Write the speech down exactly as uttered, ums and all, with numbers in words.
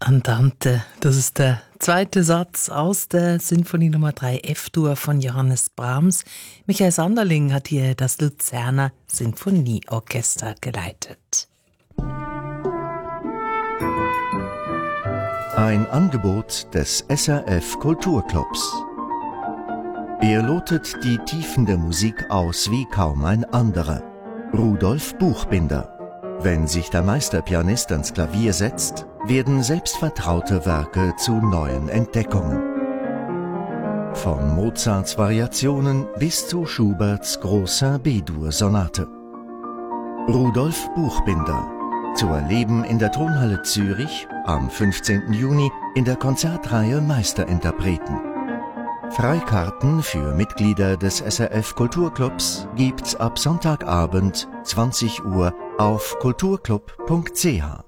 Andante, das ist der zweite Satz aus der Sinfonie Nummer drei F-Dur von Johannes Brahms. Michael Sanderling hat hier das Luzerner Sinfonieorchester geleitet. Ein Angebot des S R F Kulturclubs. Er lotet die Tiefen der Musik aus wie kaum ein anderer. Rudolf Buchbinder. Wenn sich der Meisterpianist ans Klavier setzt, werden selbstvertraute Werke zu neuen Entdeckungen. Von Mozarts Variationen bis zu Schuberts großer B-Dur-Sonate. Rudolf Buchbinder. Zu erleben in der Tonhalle Zürich am fünfzehnten Juni in der Konzertreihe Meisterinterpreten. Freikarten für Mitglieder des S R F Kulturclubs gibt's ab Sonntagabend zwanzig Uhr auf kulturclub punkt c h.